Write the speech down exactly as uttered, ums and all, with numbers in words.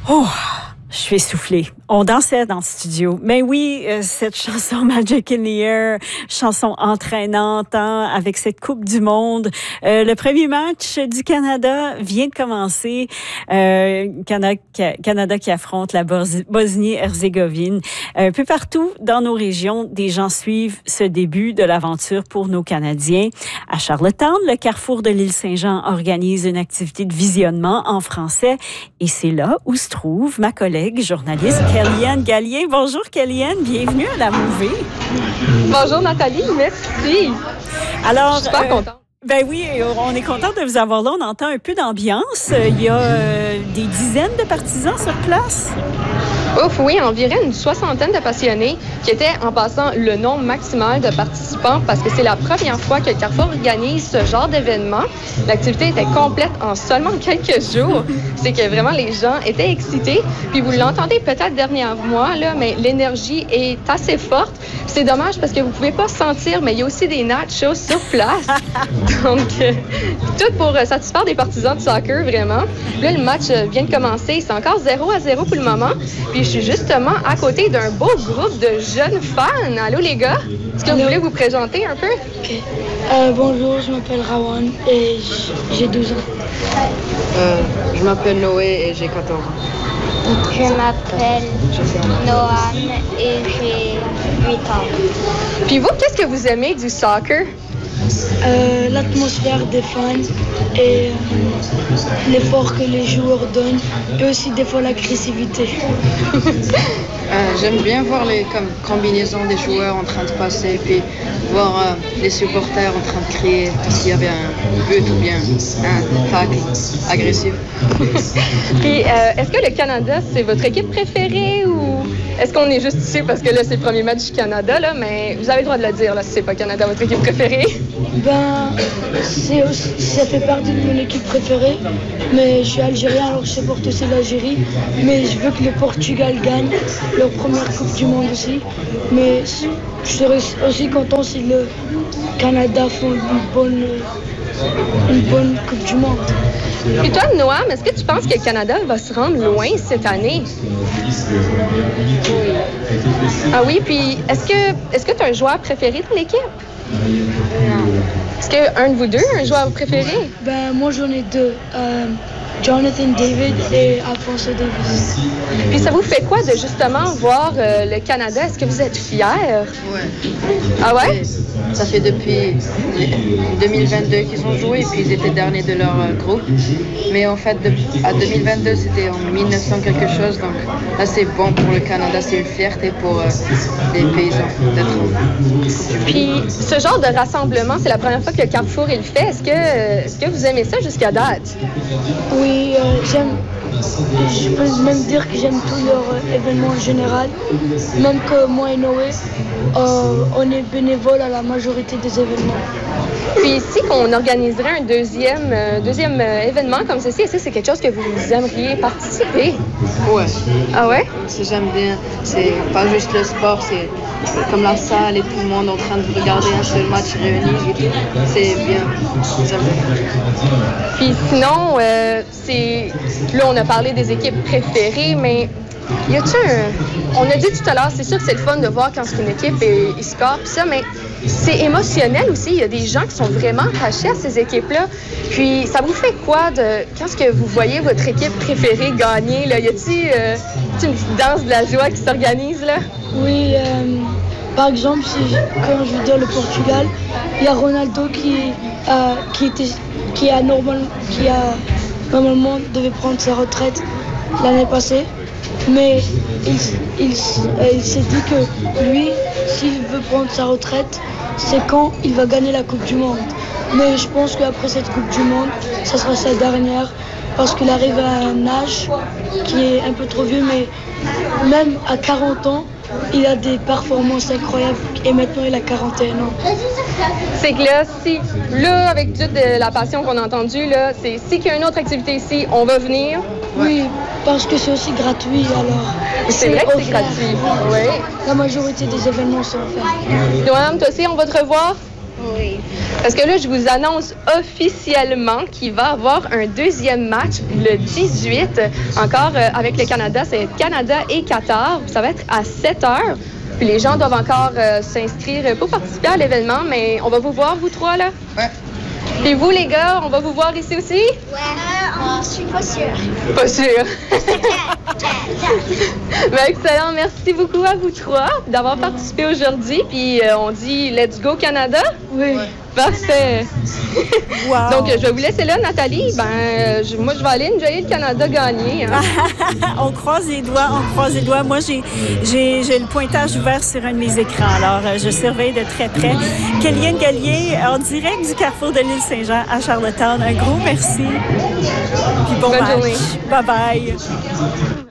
Oh, je suis essoufflée. On dansait dans le studio. Mais oui, euh, cette chanson Magic in the Air, chanson entraînante hein, avec cette Coupe du Monde. Euh, le premier match du Canada vient de commencer. Euh, Canada, Canada qui affronte la Bosnie-Herzégovine. Un peu partout dans nos régions, des gens suivent ce début de l'aventure pour nos Canadiens. À Charlottetown, le Carrefour de l'île Saint-Jean organise une activité de visionnement en français. Et c'est là où se trouve ma collègue journaliste Kellyanne Gallier. Bonjour Kellyanne, bienvenue à la Mouvée. Bonjour Nathalie, merci. Alors, je suis super euh, contente. Ben oui, on est content de vous avoir là. On entend un peu d'ambiance. Il y a euh, des dizaines de partisans sur place. Ouf, oui, environ une soixantaine de passionnés qui étaient, en passant, le nombre maximal de participants parce que c'est la première fois que le Carrefour organise ce genre d'événement. L'activité était complète en seulement quelques jours. C'est que vraiment les gens étaient excités. Puis vous l'entendez peut-être dernier mois, là, mais l'énergie est assez forte. C'est dommage parce que vous pouvez pas sentir, mais il y a aussi des nachos sur place. Donc, euh, tout pour euh, satisfaire des partisans de soccer, vraiment. Là, le match euh, vient de commencer. C'est encore zéro à zéro pour le moment. Puis, je suis justement à côté d'un beau groupe de jeunes fans. Allô, les gars? Est-ce que vous voulez vous présenter un peu? OK. Euh, bonjour, je m'appelle Rawan et j'ai douze ans. Euh, je m'appelle Noé et j'ai quatorze ans. Je m'appelle Noam et j'ai huit ans. Puis vous, qu'est-ce que vous aimez du soccer? Euh, l'atmosphère des fans et euh, l'effort que les joueurs donnent et aussi des fois l'agressivité. euh, J'aime bien voir les comme, combinaisons des joueurs en train de passer puis voir euh, les supporters en train de crier s'il y avait un but ou bien un tacle agressif. Puis euh, est-ce que le Canada, c'est votre équipe préférée ou est-ce qu'on est juste ici parce que là, c'est le premier match du Canada, là, mais vous avez le droit de le dire là, si c'est pas Canada votre équipe préférée? Ben, c'est aussi, ça fait partie de mon équipe préférée, mais je suis algérien alors je supporte aussi l'Algérie, mais je veux que le Portugal gagne leur première Coupe du Monde aussi, mais je serais aussi content si le Canada fait une bonne, une bonne Coupe du Monde. Et toi, Noam, est-ce que tu penses que le Canada va se rendre loin cette année? Ah oui, puis est-ce que est-ce que tu as un joueur préféré dans l'équipe? Est-ce qu'un de vous deux a un joueur préféré? Ben, moi, j'en ai deux. Euh, Jonathan David et Alphonso Davies. Puis ça vous fait quoi de justement voir euh, le Canada? Est-ce que vous êtes fiers? Ouais. Ah ouais? Ça fait depuis deux mille vingt-deux qu'ils ont joué, puis ils étaient derniers de leur euh, groupe. Mais en fait, de, à deux mille vingt-deux, c'était en mille neuf cents quelque chose. Donc là, c'est bon pour le Canada, c'est une fierté pour euh, les paysans d'être. Puis ce genre de rassemblement, c'est la première fois que le Carrefour il le fait. Est-ce que, est-ce que vous aimez ça jusqu'à date? Oui, euh, j'aime. Je peux même dire que j'aime tous leurs euh, événements en général. Même que moi et Noé, euh, on est bénévoles à la majorité des événements. Puis ici, qu'on organiserait un deuxième, euh, deuxième euh, événement comme ceci, est-ce que c'est quelque chose que vous aimeriez participer? Ouais. Ah ouais? C'est, j'aime bien. C'est pas juste le sport, c'est comme la salle et tout le monde en train de regarder un seul match réuni. C'est bien. J'aime bien. Puis sinon, euh, c'est... là, on a parlé des équipes préférées, mais y a-t-il un... On a dit tout à l'heure, c'est sûr que c'est le fun de voir quand une équipe est, est score, pis ça, mais c'est émotionnel aussi. Il y a des gens qui sont vraiment attachés à ces équipes-là. Puis, ça vous fait quoi de quand est-ce que vous voyez votre équipe préférée gagner? Là? Y a-t-il euh, une petite danse de la joie qui s'organise, là? Oui, euh, par exemple, si, quand je veux dire le Portugal, il y a Ronaldo qui, euh, qui, était, qui, a normal, qui a normalement devait prendre sa retraite l'année passée. Mais il, il, il s'est dit que lui, s'il veut prendre sa retraite, c'est quand il va gagner la Coupe du Monde. Mais je pense qu'après cette Coupe du Monde, ça sera sa dernière parce qu'il arrive à un âge qui est un peu trop vieux, mais même à quarante ans, il a des performances incroyables et maintenant il a quarante et un ans. C'est que là, si, là, avec toute la passion qu'on a entendue, là, c'est si qu'il y a une autre activité ici, on va venir. Oui, parce que c'est aussi gratuit alors. C'est vrai que c'est gratuit. Oui. La majorité des événements sont offerts. Noam, toi aussi, on va te revoir? Oui. Parce que là, je vous annonce officiellement qu'il va y avoir un deuxième match le dix-huit, encore euh, avec le Canada. C'est Canada et Qatar. Ça va être à sept heures. Puis les gens doivent encore euh, s'inscrire pour participer à l'événement, mais on va vous voir, vous trois, là. Ouais. Et vous, les gars, on va vous voir ici aussi? Ouais, euh, je suis pas sûre. Pas sûr. Ben, excellent. Merci beaucoup à vous trois d'avoir participé aujourd'hui. Puis euh, on dit Let's go Canada? Oui. Ouais. Parfait. Wow. Donc, je vais vous laisser là, Nathalie. Ben, je- moi, je vais aller enjoyer le Canada gagner. Hein. On croise les doigts, on croise les doigts. Moi, j'ai, j'ai, j'ai le pointage ouvert sur un de mes écrans. Alors, euh, je surveille de très près. Kéliane Gallier, en direct du carrefour de l'île Saint-Jean à Charlottetown. Un gros merci. Puis bon Bonne match. journée. Bye bye.